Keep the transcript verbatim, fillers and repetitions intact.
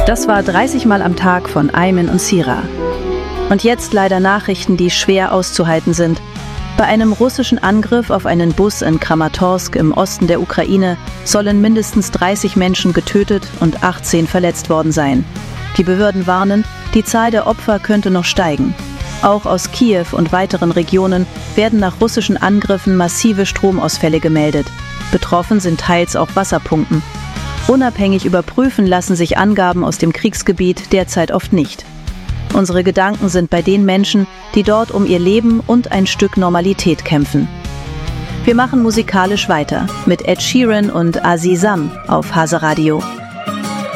Das war dreißig Mal am Tag von Ayman und Sira. Und jetzt leider Nachrichten, die schwer auszuhalten sind. Bei einem russischen Angriff auf einen Bus in Kramatorsk im Osten der Ukraine sollen mindestens dreißig Menschen getötet und achtzehn verletzt worden sein. Die Behörden warnen, die Zahl der Opfer könnte noch steigen. Auch aus Kiew und weiteren Regionen werden nach russischen Angriffen massive Stromausfälle gemeldet. Betroffen sind teils auch Wasserpumpen. Unabhängig überprüfen lassen sich Angaben aus dem Kriegsgebiet derzeit oft nicht. Unsere Gedanken sind bei den Menschen, die dort um ihr Leben und ein Stück Normalität kämpfen. Wir machen musikalisch weiter mit Ed Sheeran und Azizam auf Hase Radio.